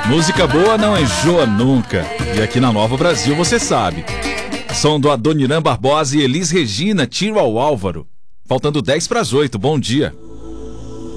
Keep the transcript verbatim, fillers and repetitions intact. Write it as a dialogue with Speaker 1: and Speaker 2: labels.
Speaker 1: Música boa não enjoa nunca. E aqui na Nova Brasil você sabe. Som do Adoniran Barbosa e Elis Regina, Tiro ao Álvaro. Faltando dez para as oito, bom dia.